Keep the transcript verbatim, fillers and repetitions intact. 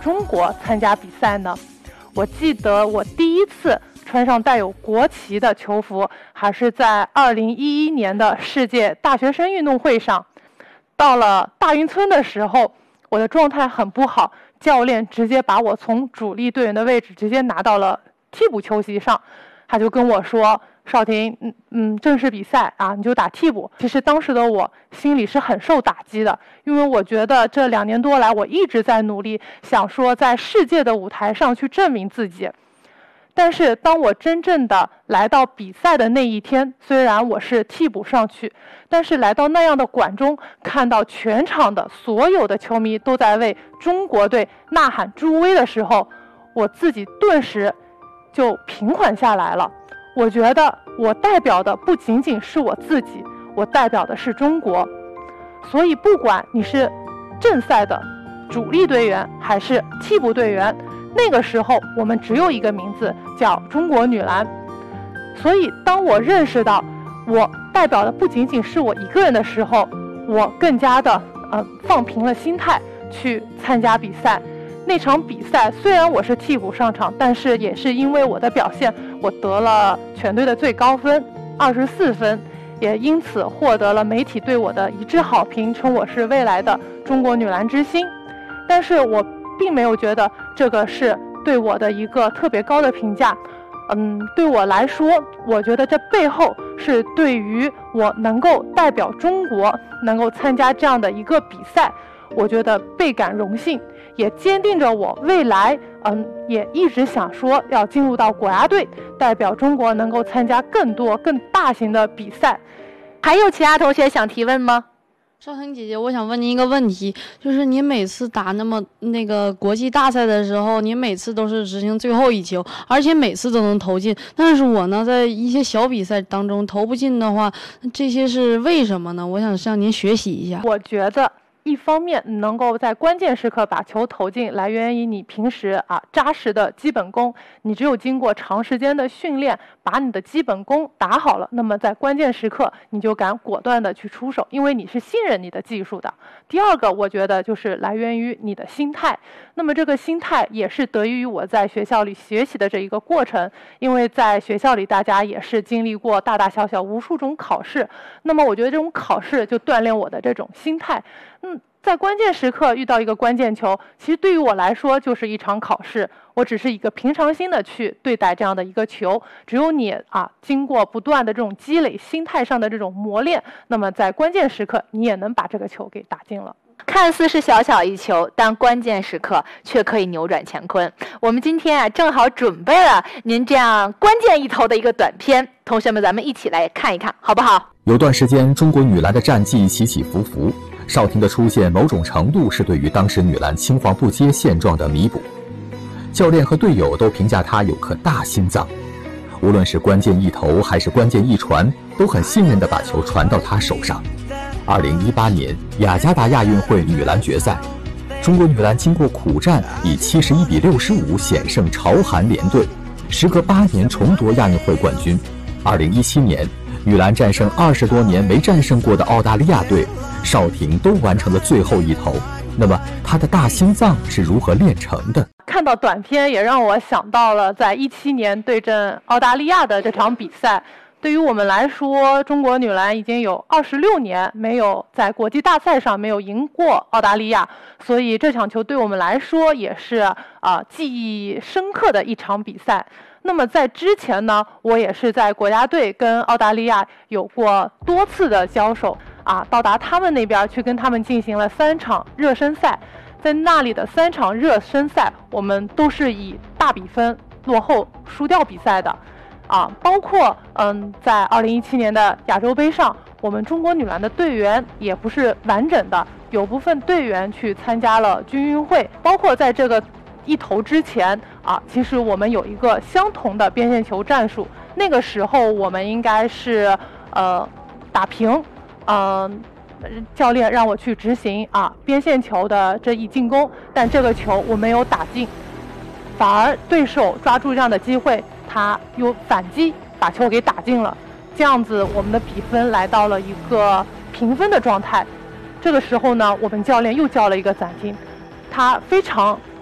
中国参加比赛呢？我记得我第一次穿上带有国旗的球服，还是在二零一一年的世界大学生运动会上。到了大运村的时候，我的状态很不好，教练直接把我从主力队员的位置直接拿到了替补球席上，他就跟我说：“少婷，嗯嗯，正式比赛啊，你就打替补。”其实当时的我心里是很受打击的，因为我觉得这两年多来我一直在努力，想说在世界的舞台上去证明自己。但是当我真正的来到比赛的那一天，虽然我是替补上去，但是来到那样的馆中，看到全场的所有的球迷都在为中国队呐喊助威的时候，我自己顿时就平缓下来了。我觉得我代表的不仅仅是我自己，我代表的是中国。所以不管你是正赛的主力队员还是替补队员，那个时候我们只有一个名字，叫中国女篮。所以当我认识到我代表的不仅仅是我一个人的时候，我更加的呃放平了心态去参加比赛。那场比赛虽然我是替补上场，但是也是因为我的表现，我得了全队的最高分二十四分，也因此获得了媒体对我的一致好评，称我是未来的中国女篮之星。但是我并没有觉得这个是对我的一个特别高的评价。嗯，对我来说，我觉得这背后是对于我能够代表中国，能够参加这样的一个比赛，我觉得倍感荣幸，也坚定着我未来，嗯，也一直想说要进入到国家队，代表中国能够参加更多更大型的比赛。 还有其他同学想提问吗？ 少婷姐姐，我想问您一个问题，就是你每次打那么那个国际大赛的时候，你每次都是执行最后一球，而且每次都能投进。但是我呢，在一些小比赛当中投不进的话，这些是为什么呢？我想向您学习一下。 我觉得一方面能够在关键时刻把球投进，来源于你平时啊扎实的基本功。你只有经过长时间的训练，把你的基本功打好了，那么在关键时刻你就敢果断的去出手，因为你是信任你的技术的。第二个，我觉得就是来源于你的心态。那么这个心态也是得益于我在学校里学习的这一个过程，因为在学校里大家也是经历过大大小小无数种考试，那么我觉得这种考试就锻炼我的这种心态。嗯，在关键时刻遇到一个关键球，其实对于我来说就是一场考试，我只是一个平常心的去对待这样的一个球。只有你啊，经过不断的这种积累，心态上的这种磨练，那么在关键时刻你也能把这个球给打进了。 看似是小小一球，但关键时刻却可以扭转乾坤。我们今天啊，正好准备了您这样关键一投的一个短片，同学们咱们一起来看一看，好不好？ 有段时间中国女篮的战绩起起伏伏，少婷的出现某种程度是对于当时女篮青黄不接现状的弥补。教练和队友都评价她有颗大心脏，无论是关键一投还是关键一传，都很信任地把球传到她手上。二零一八年雅加达亚运会女篮决赛，中国女篮经过苦战，以七十一比六十五险胜朝韩联队，时隔八年重夺亚运会冠军。二零一七年，女篮战胜二十多年没战胜过的澳大利亚队，少婷都完成了最后一投。那么她的大心脏是如何练成的？ 看到短片也让我想到了在一七年对阵澳大利亚的这场比赛。对于我们来说，中国女篮已经有二十六年没有在国际大赛上没有赢过澳大利亚，所以这场球对我们来说也是啊、呃、记忆深刻的一场比赛。那么在之前呢，我也是在国家队跟澳大利亚有过多次的交手啊，到达他们那边去跟他们进行了三场热身赛。在那里的三场热身赛，我们都是以大比分落后输掉比赛的。啊，包括嗯，在二零一七年的亚洲杯上，我们中国女篮的队员也不是完整的，有部分队员去参加了军运会。包括在这个一投之前啊，其实我们有一个相同的边线球战术。那个时候我们应该是呃打平，嗯、呃，教练让我去执行啊边线球的这一进攻，但这个球我没有打进，反而对手抓住这样的机会，他又反击把球给打进了，这样子我们的比分来到了一个平分的状态。这个时候呢，我们教练又叫了一个暂停，他非常